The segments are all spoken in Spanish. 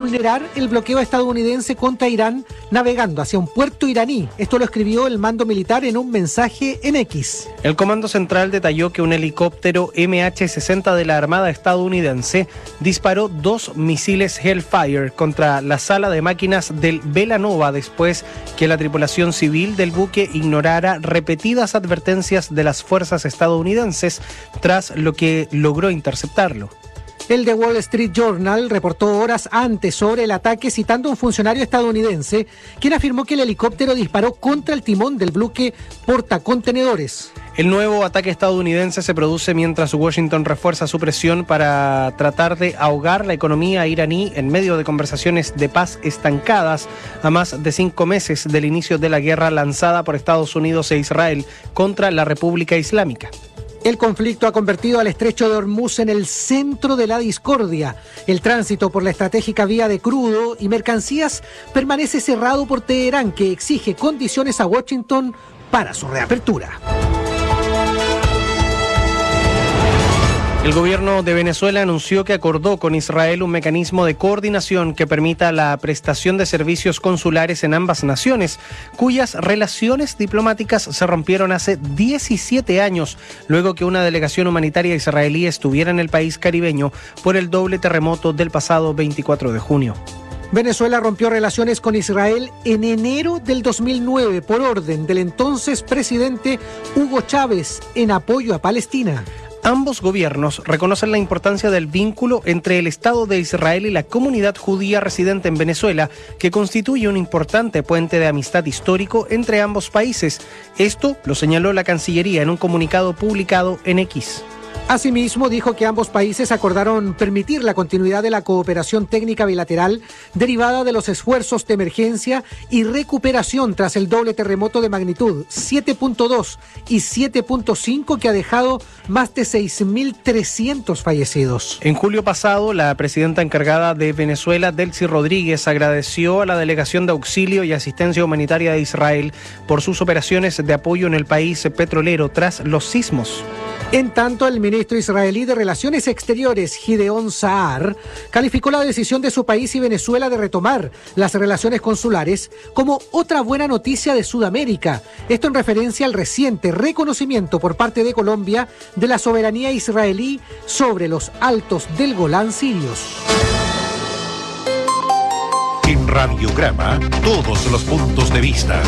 vulnerar el bloqueo estadounidense contra Irán navegando hacia un puerto iraní. Esto lo escribió el mando militar en un mensaje en X. El Comando Central detalló que un helicóptero MH-60 de la Armada estadounidense disparó 2 misiles Hellfire contra la sala de máquinas del Belanova después que la tripulación civil del buque ignorara repetidas advertencias de las fuerzas estadounidenses, tras lo que logró interceptarlo. El The Wall Street Journal reportó horas antes sobre el ataque citando a un funcionario estadounidense quien afirmó que el helicóptero disparó contra el timón del buque portacontenedores. El nuevo ataque estadounidense se produce mientras Washington refuerza su presión para tratar de ahogar la economía iraní en medio de conversaciones de paz estancadas a más de 5 meses del inicio de la guerra lanzada por Estados Unidos e Israel contra la República Islámica. El conflicto ha convertido al estrecho de Hormuz en el centro de la discordia. El tránsito por la estratégica vía de crudo y mercancías permanece cerrado por Teherán, que exige condiciones a Washington para su reapertura. El gobierno de Venezuela anunció que acordó con Israel un mecanismo de coordinación que permita la prestación de servicios consulares en ambas naciones, cuyas relaciones diplomáticas se rompieron hace 17 años, luego que una delegación humanitaria israelí estuviera en el país caribeño por el doble terremoto del pasado 24 de junio. Venezuela rompió relaciones con Israel en enero del 2009 por orden del entonces presidente Hugo Chávez en apoyo a Palestina. Ambos gobiernos reconocen la importancia del vínculo entre el Estado de Israel y la comunidad judía residente en Venezuela, que constituye un importante puente de amistad histórico entre ambos países. Esto lo señaló la Cancillería en un comunicado publicado en X. Asimismo, dijo que ambos países acordaron permitir la continuidad de la cooperación técnica bilateral derivada de los esfuerzos de emergencia y recuperación tras el doble terremoto de magnitud 7.2 y 7.5 que ha dejado más de 6.300 fallecidos. En julio pasado, la presidenta encargada de Venezuela, Delcy Rodríguez, agradeció a la Delegación de Auxilio y Asistencia Humanitaria de Israel por sus operaciones de apoyo en el país petrolero tras los sismos. En tanto, el ministro israelí de Relaciones Exteriores, Gideon Saar, calificó la decisión de su país y Venezuela de retomar las relaciones consulares como otra buena noticia de Sudamérica. Esto en referencia al reciente reconocimiento por parte de Colombia de la soberanía israelí sobre los altos del Golán sirios. En Radiograma, todos los puntos de vista.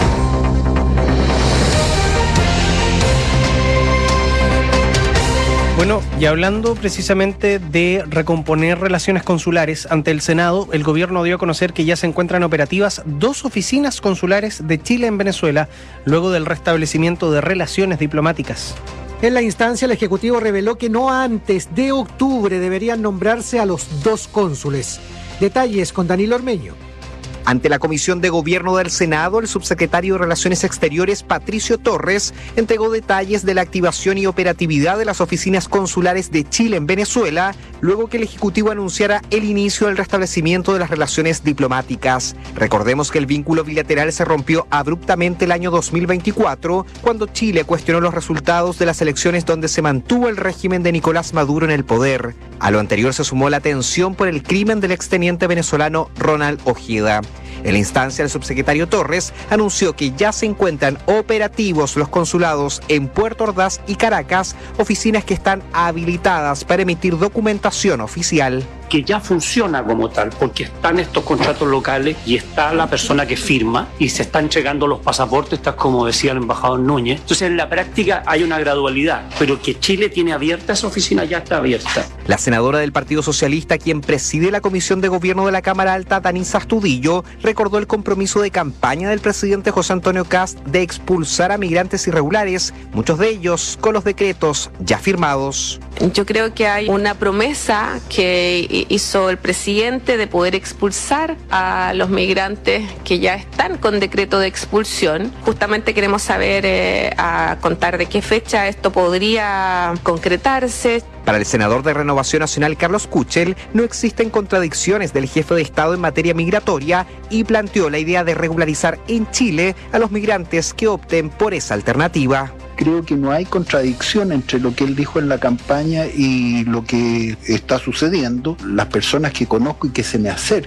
Bueno, y hablando precisamente de recomponer relaciones consulares, ante el Senado, el gobierno dio a conocer que ya se encuentran operativas 2 oficinas consulares de Chile en Venezuela, luego del restablecimiento de relaciones diplomáticas. En la instancia, el Ejecutivo reveló que no antes de octubre deberían nombrarse a los 2 cónsules. Detalles con Danilo Ormeño. Ante la Comisión de Gobierno del Senado, el subsecretario de Relaciones Exteriores, Patricio Torres, entregó detalles de la activación y operatividad de las oficinas consulares de Chile en Venezuela, luego que el Ejecutivo anunciara el inicio del restablecimiento de las relaciones diplomáticas. Recordemos que el vínculo bilateral se rompió abruptamente el año 2024, cuando Chile cuestionó los resultados de las elecciones donde se mantuvo el régimen de Nicolás Maduro en el poder. A lo anterior se sumó la tensión por el crimen del exteniente venezolano Ronald Ojeda. En la instancia, el subsecretario Torres anunció que ya se encuentran operativos los consulados en Puerto Ordaz y Caracas, oficinas que están habilitadas para emitir documentación oficial. Que ya funciona como tal, porque están estos contratos locales y está la persona que firma y se están entregando los pasaportes, tal como decía el embajador Núñez. Entonces, en la práctica hay una gradualidad, pero que Chile tiene abierta esa oficina, ya está abierta. La senadora del Partido Socialista, quien preside la Comisión de Gobierno de la Cámara Alta, Danisa Astudillo, recordó el compromiso de campaña del presidente José Antonio Kast de expulsar a migrantes irregulares, muchos de ellos con los decretos ya firmados. Yo creo que hay una promesa que hizo el presidente de poder expulsar a los migrantes que ya están con decreto de expulsión. Justamente queremos saber a contar de qué fecha esto podría concretarse. Para el senador de Renovación Nacional, Carlos Kuchel, no existen contradicciones del jefe de Estado en materia migratoria y planteó la idea de regularizar en Chile a los migrantes que opten por esa alternativa. Creo que no hay contradicción entre lo que él dijo en la campaña y lo que está sucediendo. Las personas que conozco y que se me acercan